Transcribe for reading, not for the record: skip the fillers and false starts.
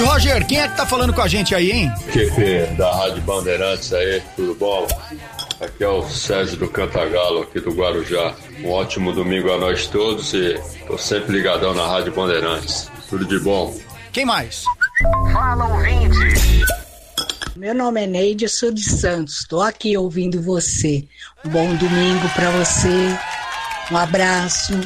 E Roger, quem é que tá falando com a gente aí, hein? QP da Rádio Bandeirantes aí, tudo bom? Aqui é o Sérgio do Cantagalo, aqui do Guarujá. Um ótimo domingo a nós todos e tô sempre ligadão na Rádio Bandeirantes. Tudo de bom. Quem mais? Fala, ouvinte! Meu nome é Neide, sou de Santos. Tô aqui ouvindo você. Um bom domingo pra você. Um abraço.